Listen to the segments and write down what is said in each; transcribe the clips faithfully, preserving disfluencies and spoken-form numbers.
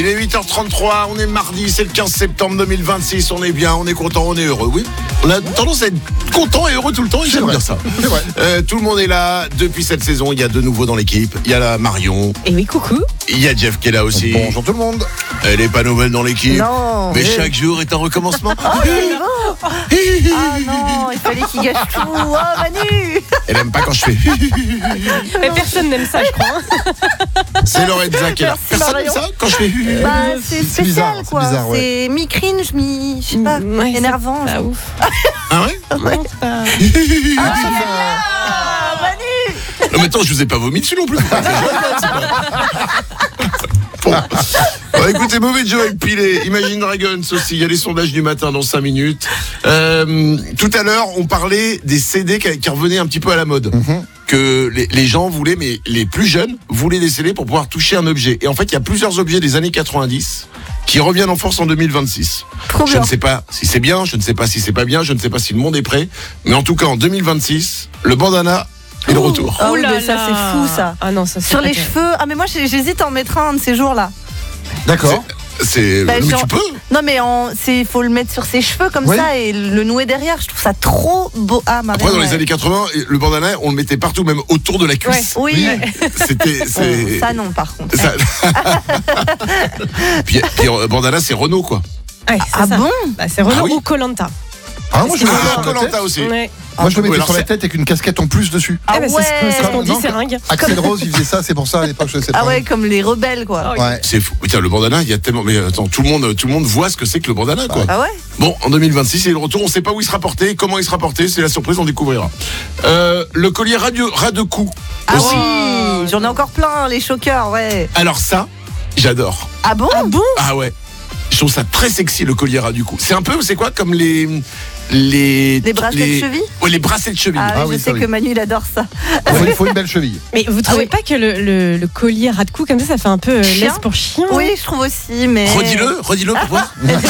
Il est huit heures trente-trois, on est mardi, c'est le quinze septembre deux mille vingt-six, on est bien, on est content, on est heureux, oui. On a tendance à être content et heureux tout le temps, et j'aime bien ça. C'est vrai. Euh, tout le monde est là depuis cette saison, il y a de nouveaux dans l'équipe. Il y a la Marion, Et oui, coucou. il y a Jeff qui est là aussi. Bonjour tout le monde. Elle est pas nouvelle dans l'équipe, Non. mais chaque jour est un recommencement. Oh, c'est bon. Ah non, il fallait qu'il gâche tout. Oh, Manu. Elle aime pas quand je fais. Mais personne n'aime ça, je crois. C'est Lorenza qui est là. Merci, Personne n'aime Marion. ça quand je fais. Bah, c'est c'est bizarre, spécial, c'est quoi. bizarre, ouais. C'est mi-cringe, mi... Je sais pas, Ouais, c'est énervant. pas genre. ouf. Ah ouais? Non, c'est pas- Ah, Manu. Non mais attends, je vous ai pas vomi dessus non plus. Bon. Bon, écoutez, mauvais Joe avec Pilé, Imagine Dragons aussi, il y a les sondages du matin dans cinq minutes. Euh, tout à l'heure, on parlait des C D qui, qui revenaient un petit peu à la mode. Mm-hmm. Que les, les gens voulaient, mais les plus jeunes voulaient des C D pour pouvoir toucher un objet. Et en fait, il y a plusieurs objets des années quatre-vingt-dix qui reviennent en force en deux mille vingt-six. Trop Je bien. ne sais pas si c'est bien, je ne sais pas si c'est pas bien, je ne sais pas si le monde est prêt. Mais en tout cas, en deux mille vingt-six, le bandana est de retour. Ah oui, Oh là mais ça, là. c'est fou, ça. Ah non, ça c'est Sur pas les terrible. cheveux. Ah, mais moi, j'ai- j'hésite à en mettre un de ces jours-là. D'accord. C'est, Bah, mais genre- tu peux. Non, mais en... c'est faut le mettre sur ses cheveux comme Oui. ça et le nouer derrière. Je trouve ça trop beau. Ah, Marion, Après, dans les ouais. années quatre-vingts, le bandana, on le mettait partout, même autour de la cuisse. Oui, C'était, c'est. ça non, par contre. Ça- puis, puis, euh, bandana, c'est Renault, quoi. Ouais, c'est Ah ça. bon? Bah, c'est Renault Ah oui. ou Koh-Lanta. Ah, moi je le mets Ah, sur la tête. Koh-Lanta aussi. Ouais. Moi je le Oui, mettais alors sur la c'est- tête avec une casquette en plus dessus. Ah Eh ben, c'est ce que- c'est ce qu'on ouais. dit, Non, c'est ringue. Axel Rose il faisait ça, c'est pour ça à l'époque je sais pas. Ah ouais, comme les rebelles, quoi. Ah oui. Ouais. C'est fou. Tiens, le bandana, il y a tellement. Mais attends, tout le monde, tout le monde voit ce que c'est que le bandana, quoi. Ah ouais? Bon, en deux mille vingt-six, il est le retour. On sait pas où il sera porté, comment il sera porté. C'est la surprise, on découvrira. Euh, le collier radio, ras de cou. Ah aussi. oui, j'en ai encore plein, les choqueurs, ouais. Alors ça, j'adore. Ah bon? Ah bon? Ah ouais. Je trouve ça très sexy, le collier ras du cou. C'est un peu, c'est quoi, comme les. Les, Les bracelets de cheville? Ouais, les bracelets de cheville. Ah, Ah oui, oui, je ça, sais oui. que Manu, il adore ça. Il faut, il faut une belle cheville. Mais vous trouvez oui. pas que le, le, le collier ras de cou comme ça, ça fait un peu euh, Chien laisse pour chien? Oui, je trouve aussi, mais. Redis-le, redis-le pour voir.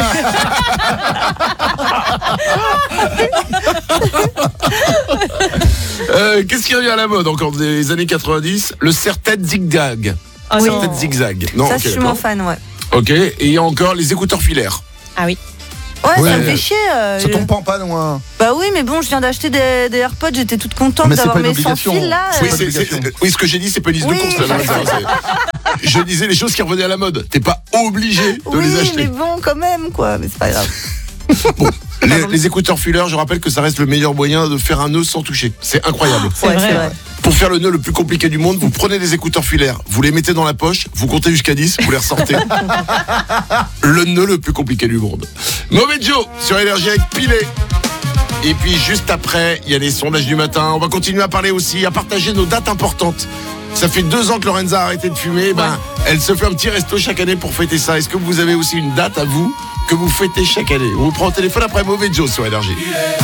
Euh, Qu'est-ce qui revient à la mode encore des années quatre-vingt-dix? Le serre-tête zigzag. Ah Oui. non. Serre-tête zigzag. Non, Ça, ok, je suis d'accord. moins fan, ouais. Ok, et il y a encore les écouteurs filaires. Ah oui. Ouais, Ouais, ça me ouais. fait chier. euh, Ça tombe pas en panne ou un. Bah oui, mais bon, je viens d'acheter des, des AirPods, j'étais toute contente Mais c'est d'avoir pas une mes sans obligation. fil là. Oui, euh, pas c'est- c'est- d'obligation. oui, ce que j'ai dit, c'est pas une liste Oui. de courses. Là, non, c'est- je disais les choses qui revenaient à la mode. T'es pas obligé de oui, les acheter. mais bon, quand même, quoi. Mais c'est pas grave. Les, les écouteurs filaires, je rappelle que ça reste le meilleur moyen de faire un nœud sans toucher. C'est incroyable. C'est Ouais, vrai. c'est vrai. Pour faire le nœud le plus compliqué du monde, vous prenez des écouteurs filaires, vous les mettez dans la poche, vous comptez jusqu'à dix, vous les ressortez. Le nœud le plus compliqué du monde. Mauvais Joe sur Énergie avec Pilé. Et puis juste après, il y a les sondages du matin. On va continuer à parler aussi, à partager nos dates importantes. Ça fait deux ans que Lorenza a arrêté de fumer. Ben, elle se fait un petit resto chaque année pour fêter ça. Est-ce que vous avez aussi une date à vous que vous fêtez chaque année? On vous prend au téléphone après Mauvais Joe sur Énergie.